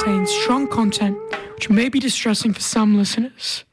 contains strong content which may be distressing for some listeners.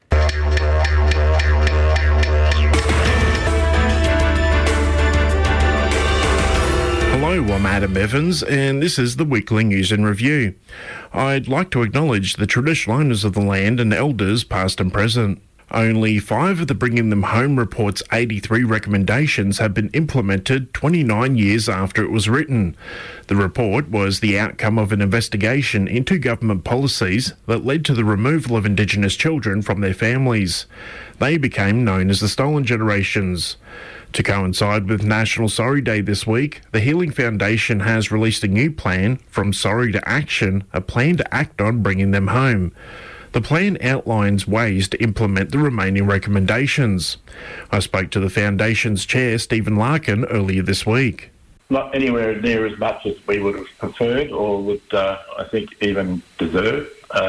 Hello, I'm Adam Evans, and this is the Weekly News and Review. I'd like to acknowledge the traditional owners of the land and elders past and present. Only 5 of the Bringing Them Home report's 83 recommendations have been implemented 29 years after it was written. The report was the outcome of an investigation into government policies that led to the removal of Indigenous children from their families. They became known as the Stolen Generations. To coincide with National Sorry Day this week, the Healing Foundation has released a new plan, From Sorry to Action, a plan to act on bringing them home. The plan outlines ways to implement the remaining recommendations. I spoke to the Foundation's chair, Stephen Larkin, earlier this week. Not anywhere near as much as we would have preferred or would, I think, even deserve.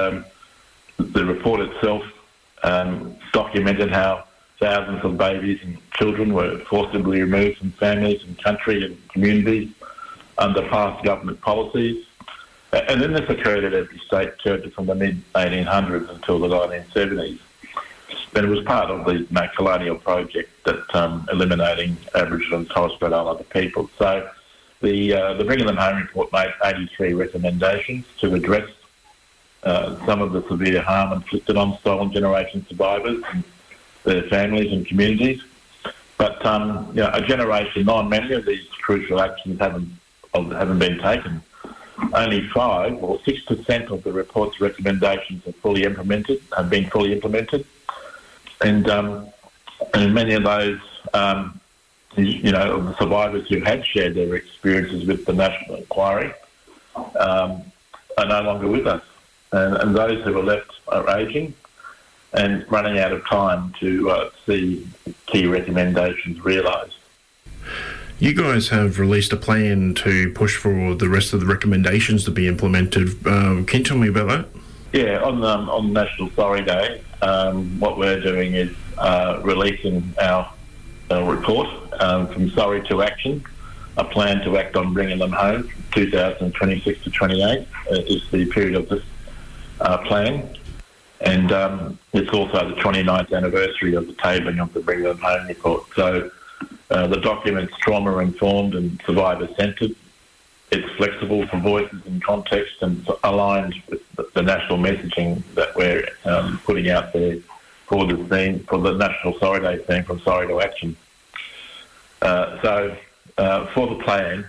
The report itself documented how thousands of babies and children were forcibly removed from families and country and communities under past government policies. And then this occurred at every state church from the mid-1800s until the 1970s. And it was part of the colonial project that eliminating Aboriginal and Torres Strait Islander people. So the Bringing Them Home report made 83 recommendations to address some of the severe harm inflicted on stolen generation survivors and their families and communities. But a generation on, many of these crucial actions haven't been taken. Only 5 or 6% of the report's recommendations have been fully implemented, and many of those, of the survivors who had shared their experiences with the National Inquiry are no longer with us, and those who are left are ageing and running out of time to see key recommendations realised. You guys have released a plan to push for the rest of the recommendations to be implemented. Can you tell me about that? Yeah, on National Sorry Day, what we're doing is releasing our report, From Sorry to Action, a plan to act on bringing them home from 2026 to 28 is the period of this plan. And it's also the 29th anniversary of the tabling of the Bringing Them Home report. So the document's trauma-informed and survivor-centred. It's flexible for voices and context and aligned with the national messaging that we're putting out there for the National Sorry Day theme, From Sorry to Action. For the plan,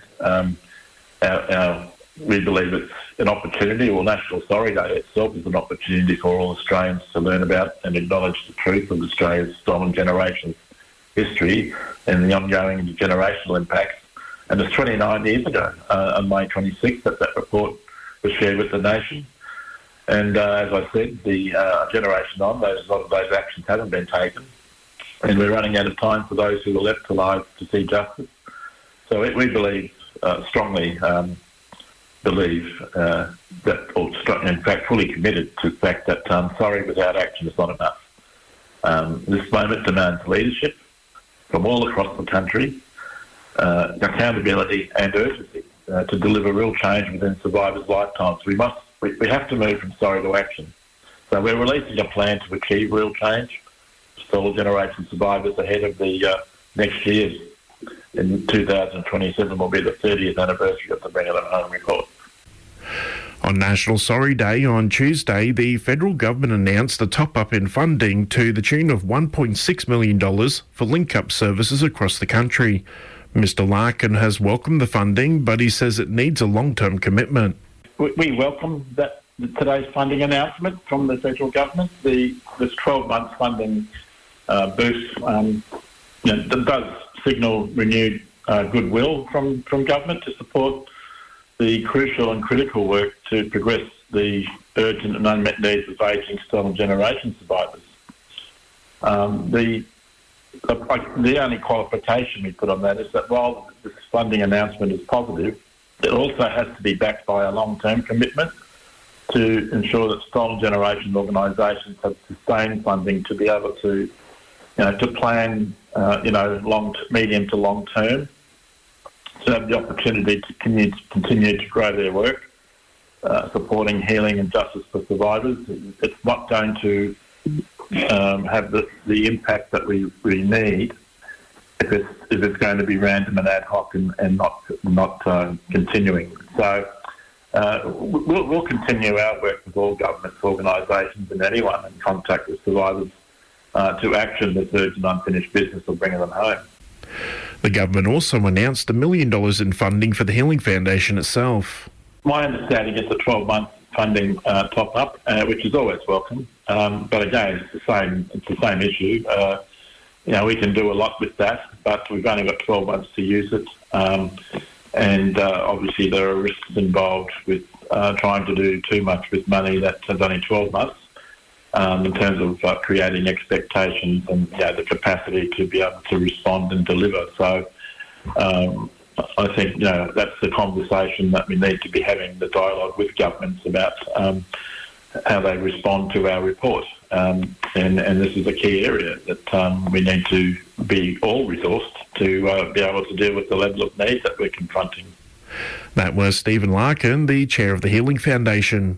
we believe it's an opportunity, or National Sorry Day itself is an opportunity for all Australians to learn about and acknowledge the truth of Australia's stolen generations history and the ongoing intergenerational impacts. And it's 29 years ago, on May 26th, that report was shared with the nation. And as I said, the generation on, a lot of those actions haven't been taken. And we're running out of time for those who are left alive to see justice. So we believe, strongly believe that, or in fact fully committed to the fact that sorry without action is not enough. This moment demands leadership from all across the country, accountability and urgency to deliver real change within survivors' lifetimes. We have to move from sorry to action. So we're releasing a plan to achieve real change for stolen generation survivors ahead of the next year's. In 2027 will be the 30th anniversary of the Bringing Them Home report. On National Sorry Day on Tuesday, the federal government announced a top-up in funding to the tune of $1.6 million for link-up services across the country. Mr Larkin has welcomed the funding, but he says it needs a long-term commitment. We welcome today's funding announcement from the federal government. This 12-month funding boost that does signal renewed goodwill from government to support the crucial and critical work to progress the urgent and unmet needs of ageing stolen generation survivors. The only qualification we put on that is that while this funding announcement is positive, it also has to be backed by a long-term commitment to ensure that stolen generation organisations have sustained funding to be able to, to plan, medium to long term, to have the opportunity to continue to grow their work supporting healing and justice for survivors. It's not going to have the impact that we need if it's going to be random and ad hoc and not continuing. So we'll continue our work with all governments, organisations and anyone in contact with survivors to action this urgent unfinished business of bringing them home. The government also announced $1 million in funding for the Healing Foundation itself. My understanding is a 12-month funding top-up, which is always welcome. But again, it's the same issue. We can do a lot with that, but we've only got 12 months to use it. And obviously there are risks involved with trying to do too much with money that has only 12 months in terms of creating expectations and the capacity to be able to respond and deliver. So I think that's the conversation that we need to be having, the dialogue with governments about how they respond to our report. And this is a key area that we need to be all resourced to be able to deal with the level of need that we're confronting. That was Stephen Larkin, the chair of the Healing Foundation.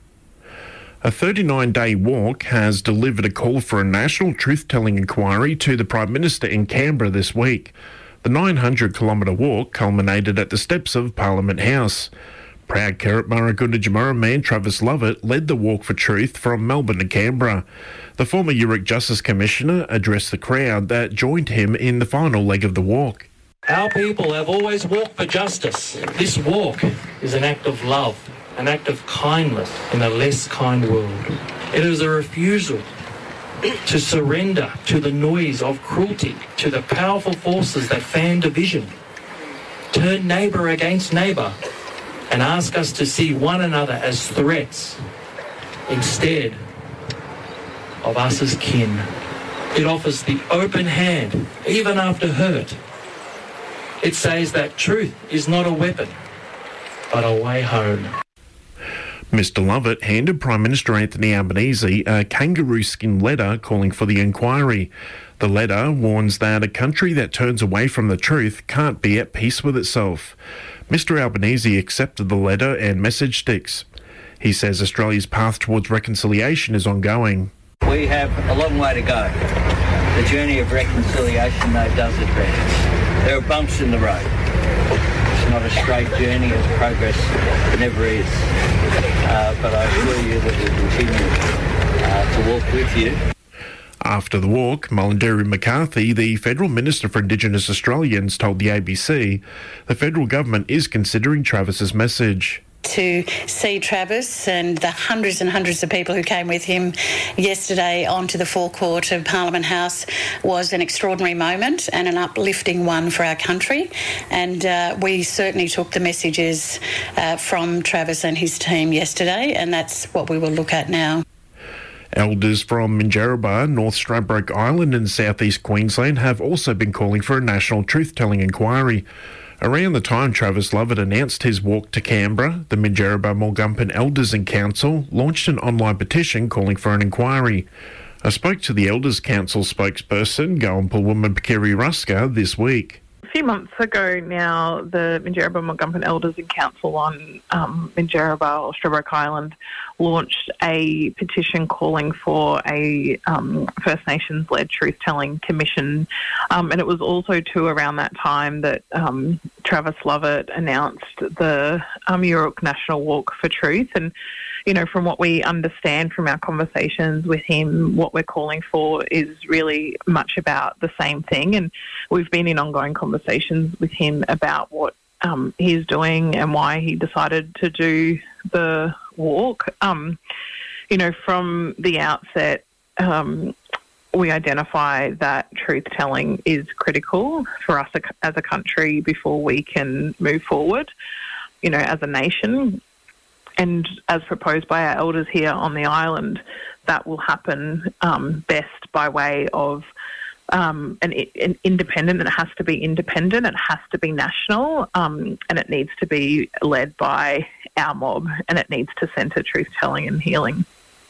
A 39-day walk has delivered a call for a national truth-telling inquiry to the Prime Minister in Canberra this week. The 900-kilometre walk culminated at the steps of Parliament House. Proud Kirraburra Gunditjmara man Travis Lovett led the Walk for Truth from Melbourne to Canberra. The former URIC Justice Commissioner addressed the crowd that joined him in the final leg of the walk. Our people have always walked for justice. This walk is an act of love, an act of kindness in a less kind world. It is a refusal to surrender to the noise of cruelty, to the powerful forces that fan division, turn neighbour against neighbour, and ask us to see one another as threats instead of us as kin. It offers the open hand, even after hurt. It says that truth is not a weapon, but a way home. Mr Lovett handed Prime Minister Anthony Albanese a kangaroo skin letter calling for the inquiry. The letter warns that a country that turns away from the truth can't be at peace with itself. Mr Albanese accepted the letter and message sticks. He says Australia's path towards reconciliation is ongoing. We have a long way to go. The journey of reconciliation, though, does advance. There are bumps in the road. It's not a straight journey as progress never is. But I assure you that we'll continue to walk with you. After the walk, Mullenderi McCarthy, the Federal Minister for Indigenous Australians, told the ABC the federal government is considering Travis's message. To see Travis and the hundreds and hundreds of people who came with him yesterday onto the forecourt of Parliament House was an extraordinary moment and an uplifting one for our country. And we certainly took the messages from Travis and his team yesterday, and that's what we will look at now. Elders from Minjerribah, North Stradbroke Island and southeast Queensland have also been calling for a national truth-telling inquiry. Around the time Travis Lovett announced his walk to Canberra, the Minjerribah-Morgumpan Elders and Council launched an online petition calling for an inquiry. I spoke to the Elders Council spokesperson, Goanpul woman Pakiri Ruska, this week. A few months ago now, the Minjerribah-Morgumpan Elders and Council on Minjerribah or Stradbroke Island launched a petition calling for a First Nations-led truth-telling commission. And it was also too around that time that Travis Lovett announced the URIC National Walk for Truth. And, you know, from what we understand from our conversations with him, what we're calling for is really much about the same thing. And we've been in ongoing conversations with him about what he's doing and why he decided to do the walk. You know, from the outset, we identify that truth-telling is critical for us as a country before we can move forward, you know, as a nation. And as proposed by our elders here on the island, that will happen best by way of an independent. It has to be independent, it has to be national, and it needs to be led by our mob, and it needs to centre truth-telling and healing.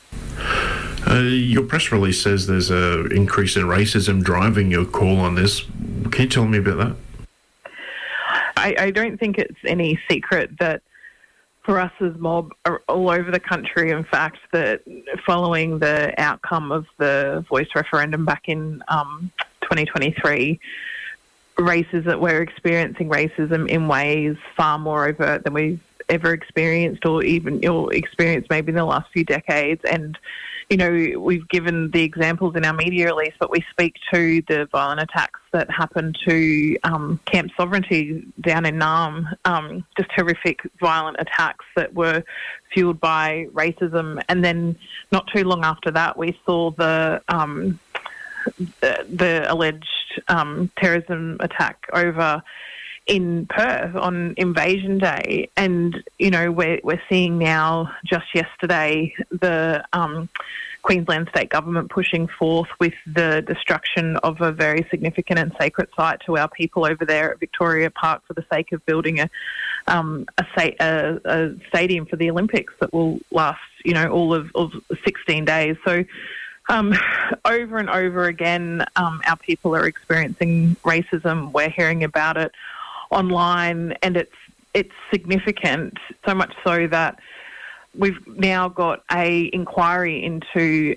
Your press release says there's an increase in racism driving your call on this. Can you tell me about that? I don't think it's any secret that for us as Mob all over the country, in fact, that following the outcome of the Voice referendum back in 2023, we're experiencing racism in ways far more overt than we've ever experienced or even experienced maybe in the last few decades. And, you know, we've given the examples in our media release, but we speak to the violent attacks that happened to Camp Sovereignty down in Naarm, just horrific violent attacks that were fueled by racism. And then not too long after that, we saw the alleged terrorism attack over in Perth on Invasion Day. And, you know, we're seeing now, just yesterday, the Queensland State Government pushing forth with the destruction of a very significant and sacred site to our people over there at Victoria Park for the sake of building a stadium for the Olympics that will last, you know, all of 16 days. So over and over again, our people are experiencing racism. We're hearing about it online, and it's significant, so much so that we've now got a inquiry into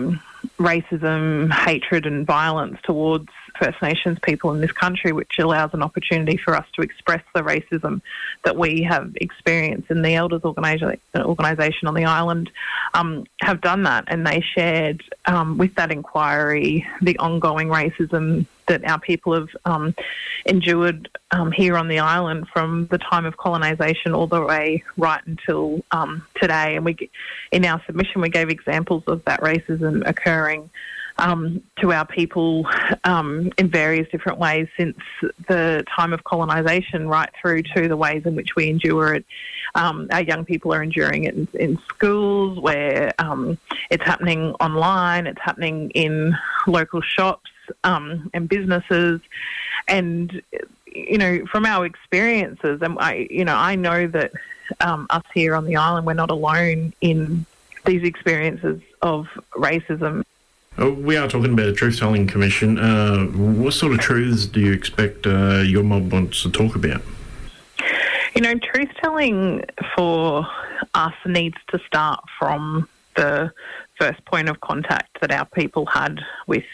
racism, hatred and violence towards First Nations people in this country, which allows an opportunity for us to express the racism that we have experienced. And the Elders organisation on the island have done that, and they shared with that inquiry the ongoing racism that our people have endured here on the island from the time of colonisation all the way right until today. And in our submission, we gave examples of that racism occurring to our people in various different ways since the time of colonisation, right through to the ways in which we endure it. Our young people are enduring it in schools, where it's happening online, it's happening in local shops and businesses. And, you know, from our experiences, and I know that us here on the island, we're not alone in these experiences of racism. We are talking about a truth-telling commission. What sort of truths do you expect your mob wants to talk about? You know, truth-telling for us needs to start from the first point of contact that our people had with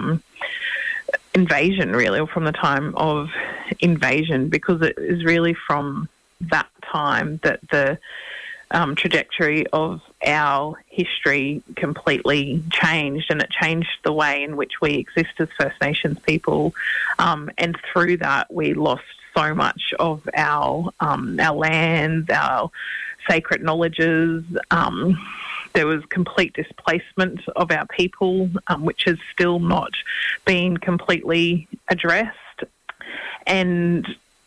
invasion, really, or from the time of invasion, because it is really from that time that the trajectory of our history completely changed, and it changed the way in which we exist as First Nations people, and through that we lost so much of our lands, our sacred knowledges. There was complete displacement of our people, which has still not been completely addressed, and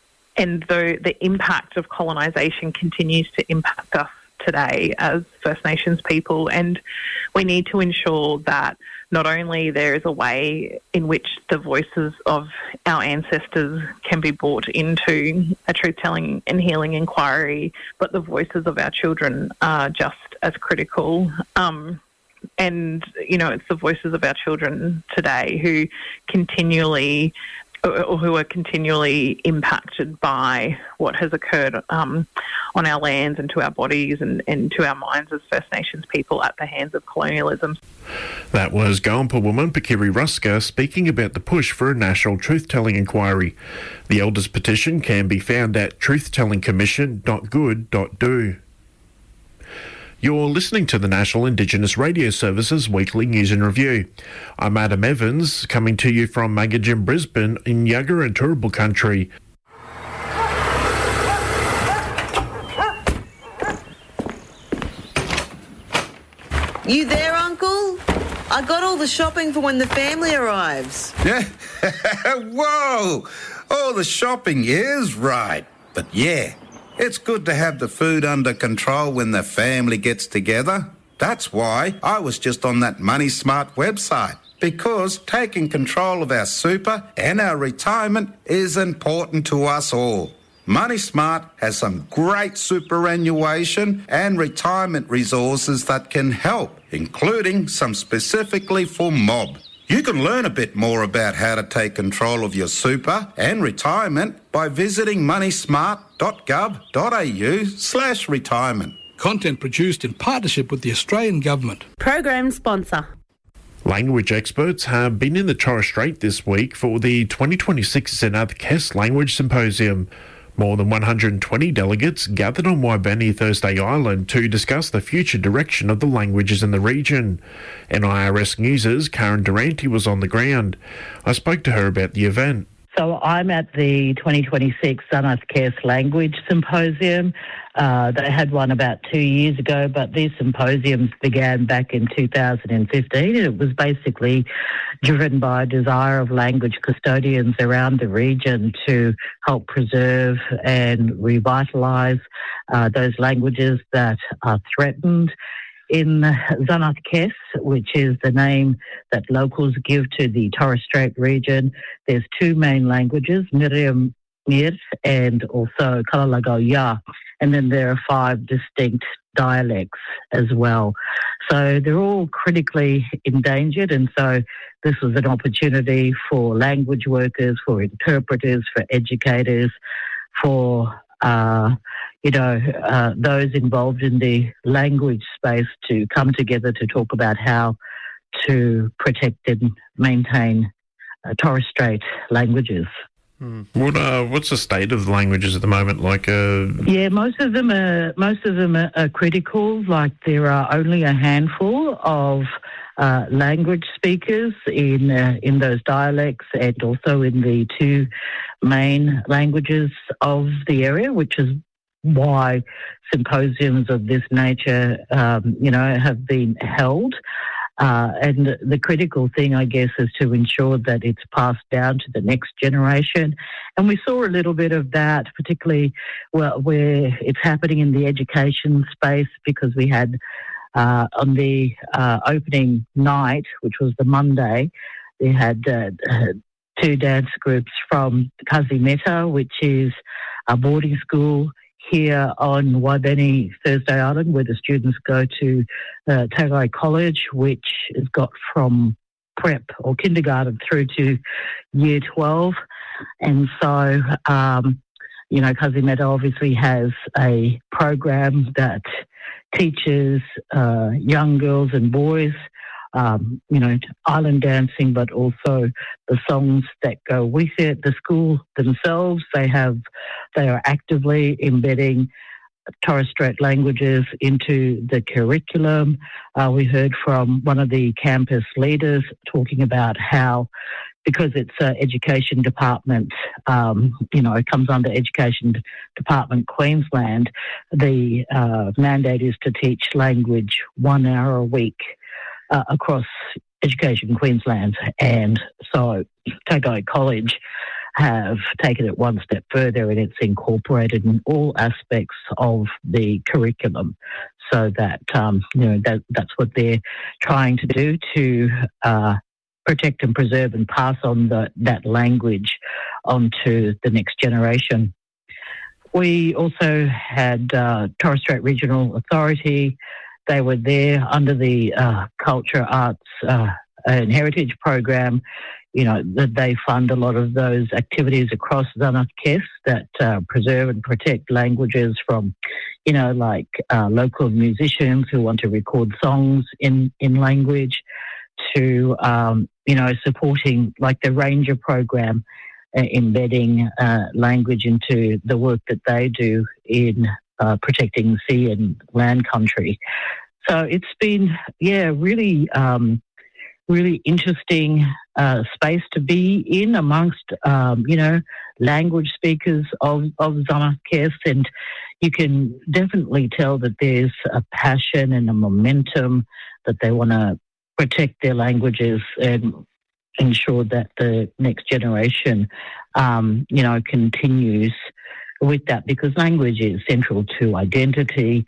the impact of colonisation continues to impact us today as First Nations people. And we need to ensure that not only there is a way in which the voices of our ancestors can be brought into a truth-telling and healing inquiry, but the voices of our children are just as critical. And, you know, it's the voices of our children today who are continually impacted by what has occurred on our lands and to our bodies and to our minds as First Nations people at the hands of colonialism. That was Goanpa woman Pakiri Ruska speaking about the push for a national truth-telling inquiry. The Elders petition can be found at truthtellingcommission.good.do. You're listening to the National Indigenous Radio Service's Weekly News and Review. I'm Adam Evans, coming to you from Magajin, Brisbane, in Yagara and Turrbal country. You there, Uncle? I got all the shopping for when the family arrives. Yeah. Whoa! All the shopping is right. But yeah, it's good to have the food under control when the family gets together. That's why I was just on that Money Smart website, because taking control of our super and our retirement is important to us all. Money Smart has some great superannuation and retirement resources that can help, including some specifically for Mob. You can learn a bit more about how to take control of your super and retirement by visiting moneysmart.com.au. australia.gov.au/retirement. Content produced in partnership with the Australian Government. Program sponsor. Language experts have been in the Torres Strait this week for the 2026 Zenath Kes Language Symposium. More than 120 delegates gathered on Waibeni Thursday Island to discuss the future direction of the languages in the region. NIRS News' Karen Durante was on the ground. I spoke to her about the event. So I'm at the 2026 Zenath Kes Language Symposium. They had one about 2 years ago, but these symposiums began back in 2015. It was basically driven by a desire of language custodians around the region to help preserve and revitalise those languages that are threatened. In Zenath Kes, which is the name that locals give to the Torres Strait region, there's two main languages, Miriam Mir and also Kalalagau. And then there are 5 distinct dialects as well. So they're all critically endangered, and so this was an opportunity for language workers, for interpreters, for educators, for those involved in the language space to come together to talk about how to protect and maintain Torres Strait languages. What's the state of the languages at the moment? Yeah, most of them are critical. Like there are only a handful of language speakers in those dialects and also in the 2 main languages of the area, which is why symposiums of this nature, have been held. And the critical thing, I guess, is to ensure that it's passed down to the next generation. And we saw a little bit of that, particularly where it's happening in the education space, because we had on the opening night, which was the Monday, they had 2 dance groups from Kazi Meta, which is a boarding school here on Waibeni Thursday Island, where the students go to Tagai College, which has got from prep or kindergarten through to year 12. And so, Kazi Meta obviously has a program that teaches young girls and boys island dancing, but also the songs that go with it. The school themselves, they are actively embedding Torres Strait languages into the curriculum. We heard from one of the campus leaders talking about how, because it's Education Department, it comes under Education Department Queensland, the mandate is to teach language 1 hour a week across Education Queensland. And so Tagai College have taken it one step further, and it's incorporated in all aspects of the curriculum, so that that's what they're trying to do to protect and preserve and pass on that language onto the next generation. We also had Torres Strait Regional Authority. They were there under the Culture, Arts and Heritage Program. That they fund a lot of those activities across Zenath Kes that preserve and protect languages from, local musicians who want to record songs in language to, supporting like the Ranger Program, embedding language into the work that they do in protecting sea and land country. So it's been, really interesting space to be in amongst, language speakers of Zenath Kes, and you can definitely tell that there's a passion and a momentum that they want to protect their languages and ensure that the next generation, continues with that, because language is central to identity.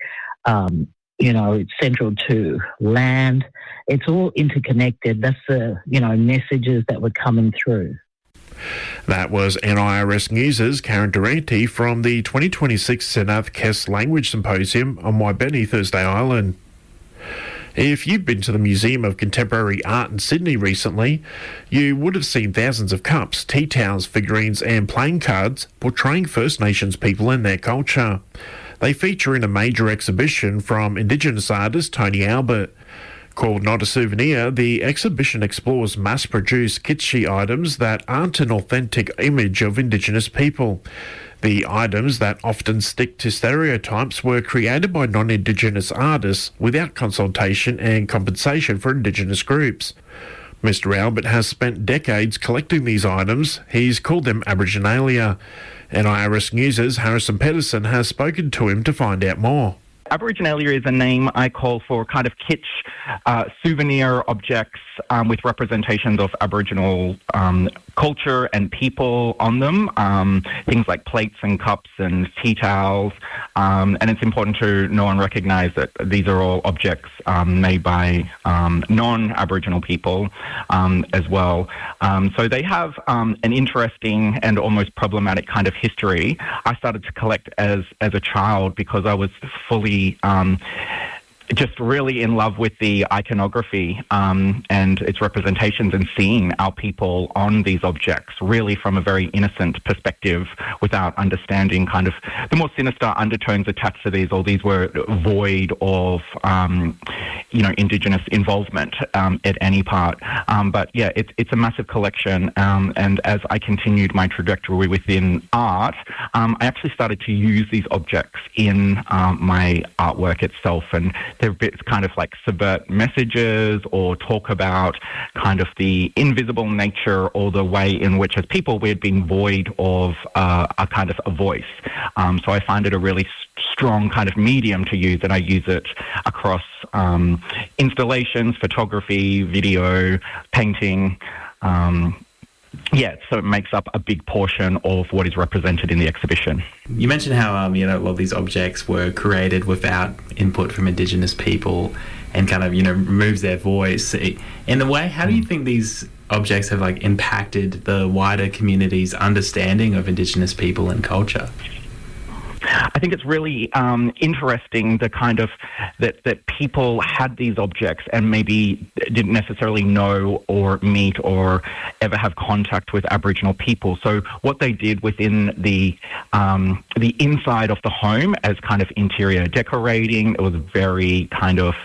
It's central to land. It's all interconnected. That's the, messages that were coming through. That was NIRS News' Karen Durante from the 2026 Zenath Kes Language Symposium on Waibeni Thursday Island. If you've been to the Museum of Contemporary Art in Sydney recently, you would have seen thousands of cups, tea towels, figurines and playing cards portraying First Nations people and their culture. They feature in a major exhibition from Indigenous artist Tony Albert. Called Not a Souvenir, the exhibition explores mass-produced kitschy items that aren't an authentic image of Indigenous people. The items that often stick to stereotypes were created by non-Indigenous artists without consultation and compensation for Indigenous groups. Mr. Albert has spent decades collecting these items. He's called them Aboriginalia. NIRS News' Harrison Pedersen has spoken to him to find out more. Aboriginalia is a name I call for kind of kitsch souvenir objects with representations of Aboriginal culture and people on them, things like plates and cups and tea towels, and it's important to know and recognise that these are all objects made by non-Aboriginal people as well. So they have an interesting and almost problematic kind of history. I started to collect as a child because I was fully just really in love with the iconography and its representations and seeing our people on these objects really from a very innocent perspective without understanding kind of the more sinister undertones attached to these. All these were void of, Indigenous involvement at any part. But yeah, it's a massive collection. And as I continued my trajectory within art, I actually started to use these objects in my artwork itself. And they're bits kind of like subvert messages or talk about kind of the invisible nature or the way in which as people we'd been void of a kind of a voice. So I find it a really strong kind of medium to use, and I use it across installations, photography, video, painting. So it makes up a big portion of what is represented in the exhibition. You mentioned how, a lot of these objects were created without input from Indigenous people and kind of, removes their voice. In a way, how do you think these objects have, impacted the wider community's understanding of Indigenous people and culture? I think it's really interesting the kind of that people had these objects and maybe didn't necessarily know or meet or ever have contact with Aboriginal people. So what they did within the inside of the home as kind of interior decorating, it was very kind of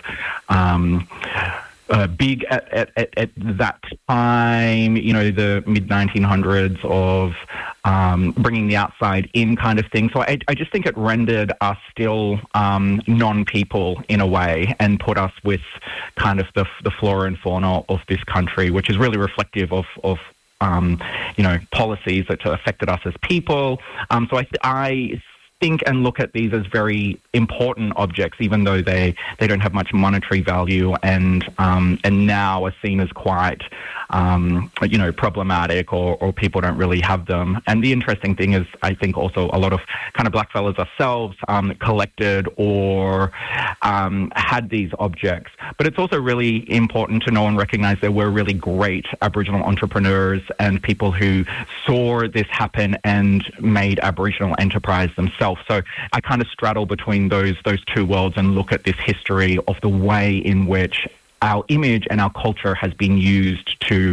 big at that time, the mid-1900s of bringing the outside in kind of thing. So I just think it rendered us still non-people in a way and put us with kind of the flora and fauna of this country, which is really reflective of policies that affected us as people. So I think and look at these as very important objects, even though they don't have much monetary value and now are seen as quite problematic or people don't really have them. And the interesting thing is, I think also a lot of kind of blackfellas ourselves collected or had these objects. But it's also really important to know and recognise there were really great Aboriginal entrepreneurs and people who saw this happen and made Aboriginal enterprise themselves. So I kind of straddle between those two worlds and look at this history of the way in which our image and our culture has been used to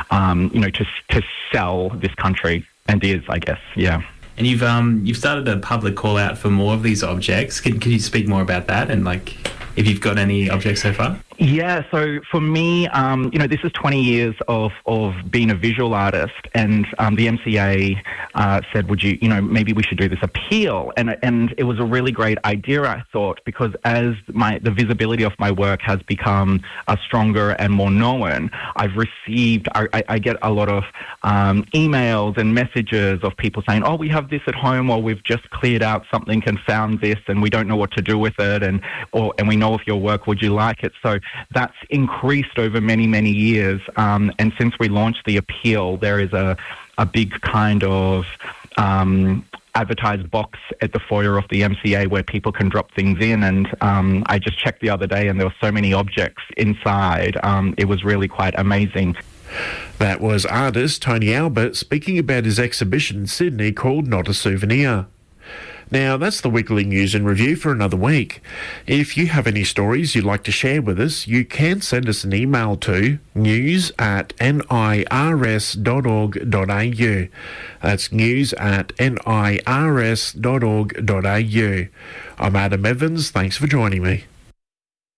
sell this country, and is, I guess, yeah. And you've started a public call out for more of these objects. Can you speak more about that and if you've got any objects so far? Yeah, so for me, this is 20 years of being a visual artist, and the MCA said, would you, maybe we should do this appeal, and it was a really great idea, I thought, because as the visibility of my work has become stronger and more known, I've received, I get a lot of emails and messages of people saying, oh, we have this at home, or we've just cleared out something and found this, and we don't know what to do with it, and we know of your work, would you like it? So that's increased over many, many years. And since we launched the appeal, there is a big kind of advertised box at the foyer of the MCA where people can drop things in. And I just checked the other day and there were so many objects inside. It was really quite amazing. That was artist Tony Albert speaking about his exhibition in Sydney called Not a Souvenir. Now, that's the weekly news and review for another week. If you have any stories you'd like to share with us, you can send us an email to news@nirs.org.au. That's news@nirs.org.au. I'm Adam Evans. Thanks for joining me.